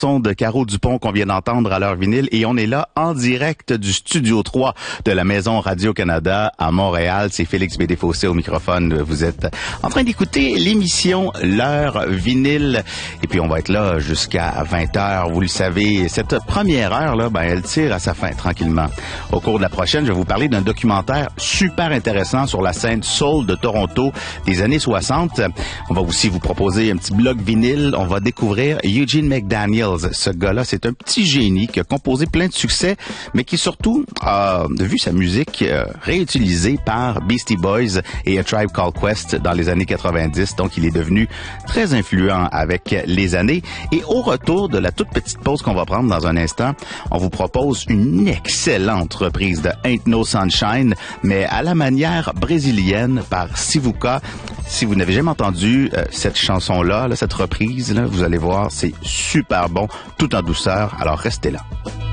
Son de Caro Dupont qu'on vient d'entendre à l'heure vinyle et on est là en direct du Studio 3 de la Maison Radio-Canada à Montréal. C'est Félix Bédé-Fossé au microphone. Vous êtes en train d'écouter l'émission L'heure vinyle et puis on va être là jusqu'à 20h. Vous le savez, cette première heure là, elle tire à sa fin tranquillement. Au cours de la prochaine, je vais vous parler d'un documentaire super intéressant sur la scène soul de Toronto des années 60. On va aussi vous proposer un petit bloc vinyle. On va découvrir Eugene McDaniel. Ce gars-là, c'est un petit génie qui a composé plein de succès, mais qui surtout a vu sa musique réutilisée par Beastie Boys et A Tribe Called Quest dans les années 90. Donc, il est devenu très influent avec les années. Et au retour de la toute petite pause qu'on va prendre dans un instant, on vous propose une excellente reprise de Ain't No Sunshine, mais à la manière brésilienne par Sivuca. Si vous n'avez jamais entendu cette chanson-là, cette reprise, vous allez voir, c'est super bon, tout en douceur. Alors restez là.